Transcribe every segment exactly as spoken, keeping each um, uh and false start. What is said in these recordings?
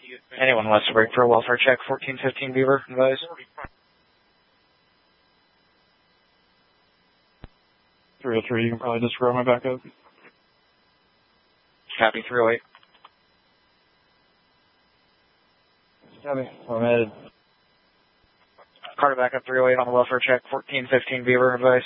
Anyone wants to break for a welfare check, fourteen fifteen Beaver, advise. three oh three, you can probably just roll my back up. Copy, three oh eight. Copy, I'm headed. Carter back up three oh eight on the welfare check, fourteen fifteen Beaver, advice.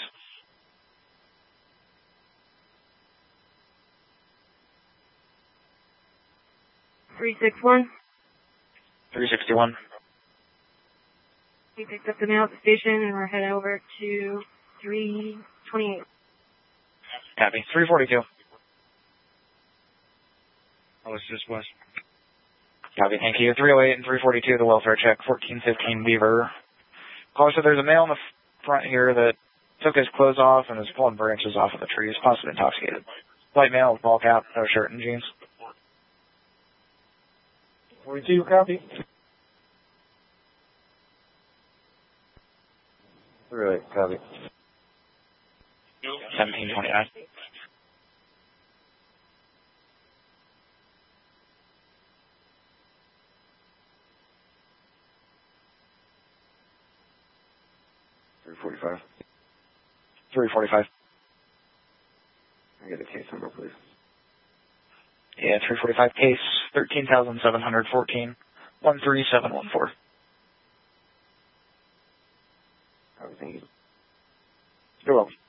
three six one. three sixty-one. We picked up the mail at the station and we're heading over to three twenty-eight. Copy, three forty-two. Oh, it's just west. Copy, thank you. three oh eight and three forty-two, the welfare check, fourteen fifteen Beaver. Caller, so there's a male in the front here that took his clothes off and is pulling branches off of the trees, possibly intoxicated. White male with ball cap, no shirt and jeans. forty-two, copy. three oh eight, copy. seventeen twenty-nine. three forty-five. three forty-five. I get a case number, please. Yeah, three forty-five case, thirteen thousand seven hundred fourteen, one three seven one four. Copy, thank you. You're welcome.